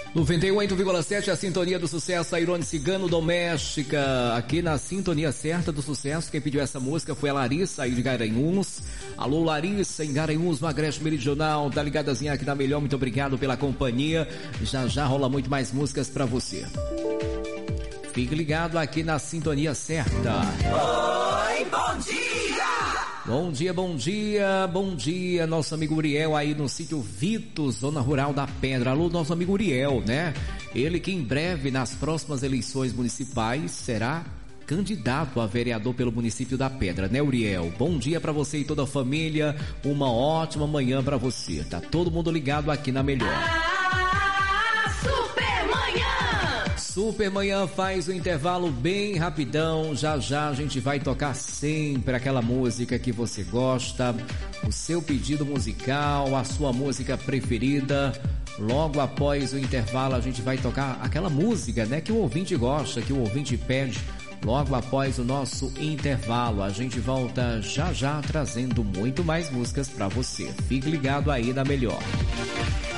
98,7, a sintonia do sucesso, a Irone Cigano Doméstica, aqui na sintonia certa do sucesso. Quem pediu essa música foi a Larissa aí de Garanhuns. Alô Larissa, em Garanhuns, no Agreste Meridional, tá ligadazinha aqui na Melhor, muito obrigado pela companhia. Já já rola muito mais músicas pra você. Fique ligado aqui na sintonia certa. Oi, bom dia! Bom dia, bom dia, bom dia, nosso amigo Uriel aí no sítio Vitos, zona rural da Pedra. Alô, nosso amigo Uriel, né? Ele que em breve, nas próximas eleições municipais, será candidato a vereador pelo município da Pedra, né, Uriel? Bom dia pra você e toda a família, uma ótima manhã pra você. Tá todo mundo ligado aqui na Melhor. Supermanhã faz o intervalo bem rapidão. Já já a gente vai tocar sempre aquela música que você gosta, o seu pedido musical, a sua música preferida. Logo após o intervalo a gente vai tocar aquela música, né, que o ouvinte gosta, que o ouvinte pede. Logo após o nosso intervalo, a gente volta já já trazendo muito mais músicas pra você. Fique ligado aí na Melhor.